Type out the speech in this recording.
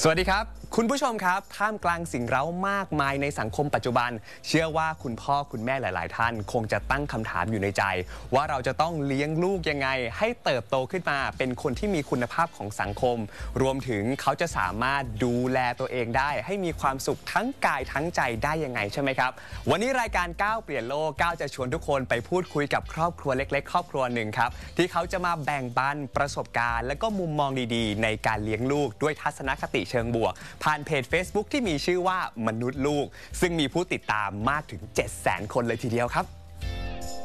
สวัสดีครับคุณผู้ชมครับท่ามกลางสิ่งเร้ามากมายในสังคมปัจจุบันเชื่อว่าคุณพ่อคุณแม่หลายๆท่านคงจะตั้งคำถามอยู่ในใจว่าเราจะต้องเลี้ยงลูกยังไงให้เติบโตขึ้นมาเป็นคนที่มีคุณภาพของสังคมรวมถึงเขาจะสามารถดูแลตัวเองได้ให้มีความสุขทั้งกายทั้งใจได้ยังไงใช่ไหมครับวันนี้รายการก้าวเปลี่ยนโลกก้าวจะชวนทุกคนไปพูดคุยกับครอบครัวเล็กๆครอบครัวหนึ่งครับที่เขาจะมาแบ่งปันประสบการณ์และก็มุมมองดีๆในการเลี้ยงลูกด้วยทัศนคติเชิงบวกผ่านเพจ Facebook ที่มีชื่อว่ามนุษย์ลูกซึ่งมีผู้ติดตามมากถึง 700,000 คนเลยทีเดียวครับ